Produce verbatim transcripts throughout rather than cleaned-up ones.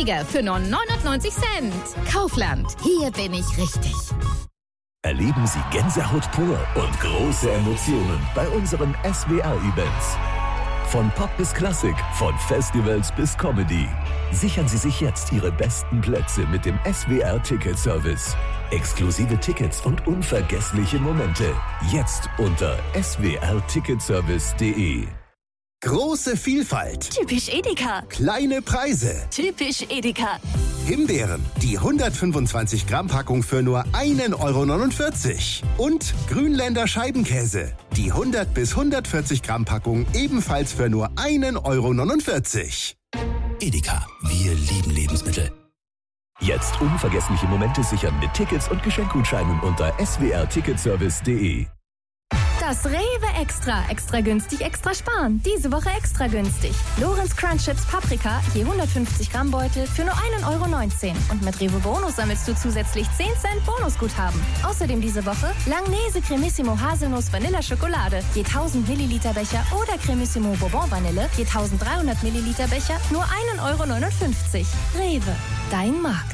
günstiger für nur neunundneunzig Cent. Kaufland, hier bin ich richtig. Erleben Sie Gänsehaut pur und große Emotionen bei unseren S W R-Events. Von Pop bis Klassik, von Festivals bis Comedy. Sichern Sie sich jetzt Ihre besten Plätze mit dem S W R-Ticket-Service. Exklusive Tickets und unvergessliche Momente. Jetzt unter s w r ticketservice punkt d e. Große Vielfalt. Typisch Edeka. Kleine Preise. Typisch Edeka. Himbeeren, die hundertfünfundzwanzig Gramm Packung für nur einen Euro neunundvierzig. Und Grünländer Scheibenkäse, die hundert bis hundertvierzig Gramm Packung ebenfalls für nur einen Euro neunundvierzig. Edeka, wir lieben Lebensmittel. Jetzt unvergessliche Momente sichern mit Tickets und Geschenkgutscheinen unter s w r ticketservice punkt d e. Das Rewe Extra. Extra günstig, extra sparen. Diese Woche extra günstig. Lorenz Crunch Chips Paprika, je hundertfünfzig Gramm Beutel für nur einen Euro neunzehn. Und mit Rewe Bonus sammelst du zusätzlich zehn Cent Bonusguthaben. Außerdem diese Woche Langnese Cremissimo Haselnuss Vanilla Schokolade, je tausend Milliliter Becher oder Cremissimo Bourbon Vanille, je dreizehnhundert Milliliter Becher, nur einen Euro neunundfünfzig. Rewe, dein Markt.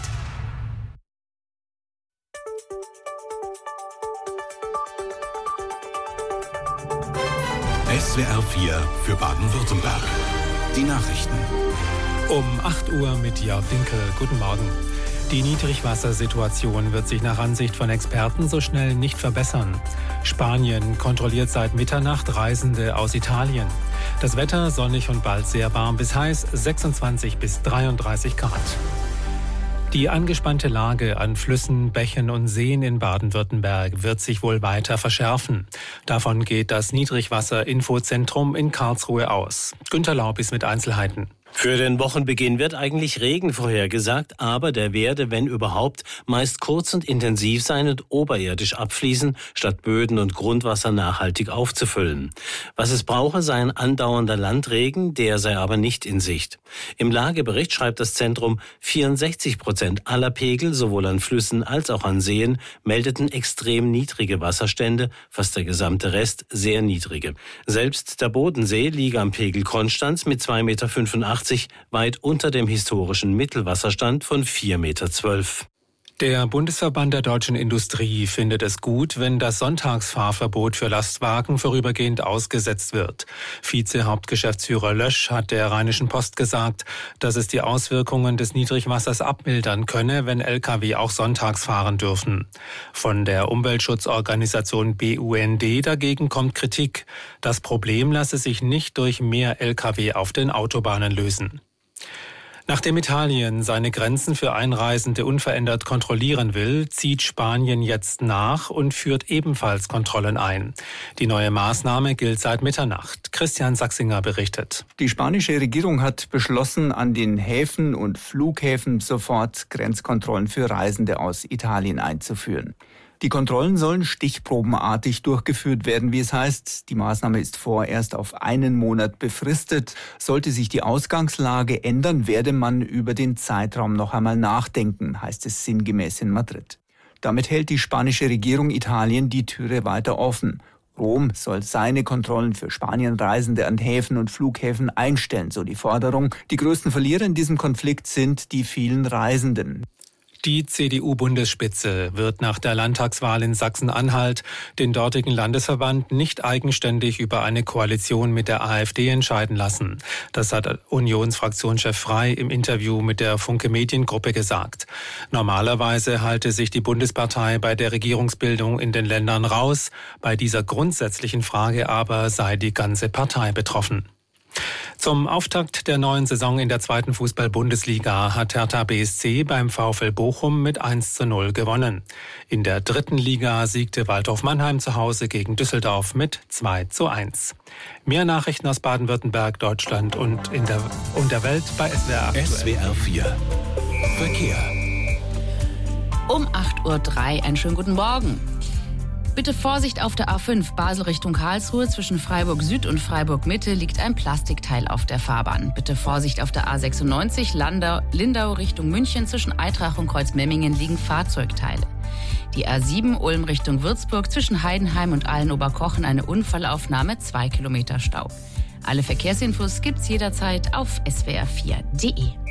S W R vier für Baden-Württemberg. Die Nachrichten. Um acht Uhr mit Jörg Dinkel. Guten Morgen. Die Niedrigwassersituation wird sich nach Ansicht von Experten so schnell nicht verbessern. Spanien kontrolliert seit Mitternacht Reisende aus Italien. Das Wetter sonnig und bald sehr warm bis heiß, sechsundzwanzig bis dreiunddreißig Grad. Die angespannte Lage an Flüssen, Bächen und Seen in Baden-Württemberg wird sich wohl weiter verschärfen. Davon geht das Niedrigwasser-Infozentrum in Karlsruhe aus. Günter Laubis mit Einzelheiten. Für den Wochenbeginn wird eigentlich Regen vorhergesagt, aber der werde, wenn überhaupt, meist kurz und intensiv sein und oberirdisch abfließen, statt Böden und Grundwasser nachhaltig aufzufüllen. Was es brauche, sei ein andauernder Landregen, der sei aber nicht in Sicht. Im Lagebericht schreibt das Zentrum, vierundsechzig Prozent aller Pegel, sowohl an Flüssen als auch an Seen, meldeten extrem niedrige Wasserstände, fast der gesamte Rest sehr niedrige. Selbst der Bodensee liege am Pegel Konstanz mit zwei Komma fünfundachtzig Meter, weit unter dem historischen Mittelwasserstand von vier Komma zwölf Meter. Der Bundesverband der deutschen Industrie findet es gut, wenn das Sonntagsfahrverbot für Lastwagen vorübergehend ausgesetzt wird. Vize-Hauptgeschäftsführer Lösch hat der Rheinischen Post gesagt, dass es die Auswirkungen des Niedrigwassers abmildern könne, wenn L K W auch sonntags fahren dürfen. Von der Umweltschutzorganisation B U N D dagegen kommt Kritik. Das Problem lasse sich nicht durch mehr L K W auf den Autobahnen lösen. Nachdem Italien seine Grenzen für Einreisende unverändert kontrollieren will, zieht Spanien jetzt nach und führt ebenfalls Kontrollen ein. Die neue Maßnahme gilt seit Mitternacht. Christian Sachsinger berichtet. Die spanische Regierung hat beschlossen, an den Häfen und Flughäfen sofort Grenzkontrollen für Reisende aus Italien einzuführen. Die Kontrollen sollen stichprobenartig durchgeführt werden, wie es heißt. Die Maßnahme ist vorerst auf einen Monat befristet. Sollte sich die Ausgangslage ändern, werde man über den Zeitraum noch einmal nachdenken, heißt es sinngemäß in Madrid. Damit hält die spanische Regierung Italien die Türe weiter offen. Rom soll seine Kontrollen für Spanienreisende an Häfen und Flughäfen einstellen, so die Forderung. Die größten Verlierer in diesem Konflikt sind die vielen Reisenden. Die C D U-Bundesspitze wird nach der Landtagswahl in Sachsen-Anhalt den dortigen Landesverband nicht eigenständig über eine Koalition mit der AfD entscheiden lassen. Das hat Unionsfraktionschef Frey im Interview mit der Funke Mediengruppe gesagt. Normalerweise halte sich die Bundespartei bei der Regierungsbildung in den Ländern raus. Bei dieser grundsätzlichen Frage aber sei die ganze Partei betroffen. Zum Auftakt der neuen Saison in der zweiten Fußball-Bundesliga hat Hertha B S C beim VfL Bochum mit eins zu null gewonnen. In der dritten Liga siegte Waldhof Mannheim zu Hause gegen Düsseldorf mit zwei zu eins. Mehr Nachrichten aus Baden-Württemberg, Deutschland und in der, und der Welt bei S W R aktuell. S W R vier Verkehr. Um acht Uhr drei, einen schönen guten Morgen. Bitte Vorsicht auf der A fünf, Basel Richtung Karlsruhe. Zwischen Freiburg Süd und Freiburg Mitte liegt ein Plastikteil auf der Fahrbahn. Bitte Vorsicht auf der A sechsundneunzig, Landau, Lindau Richtung München. Zwischen Eitrach und Kreuzmemmingen liegen Fahrzeugteile. Die A sieben, Ulm Richtung Würzburg. Zwischen Heidenheim und Allenoberkochen eine Unfallaufnahme, zwei Kilometer Stau. Alle Verkehrsinfos gibt's jederzeit auf s w r vier punkt d e.